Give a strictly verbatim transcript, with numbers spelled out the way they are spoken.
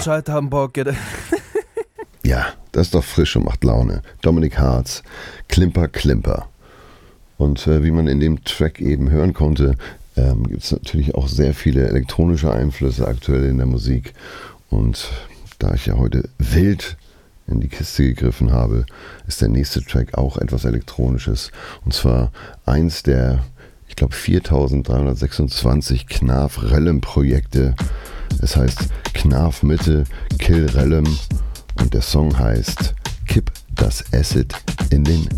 Bescheid haben Bock. Ja, ja, das ist doch frisch und macht Laune. Dominic Hartz, Klimper Klimper. Und äh, wie man in dem Track eben hören konnte, ähm, gibt es natürlich auch sehr viele elektronische Einflüsse aktuell in der Musik. Und da ich ja heute wild in die Kiste gegriffen habe, ist der nächste Track auch etwas Elektronisches. Und zwar eins der, ich glaube, viertausenddreihundertsechsundzwanzig Knarf-Rellem-Projekte. Es heißt Knarf Mitte, Kill Rellem und der Song heißt Kipp das Acid in den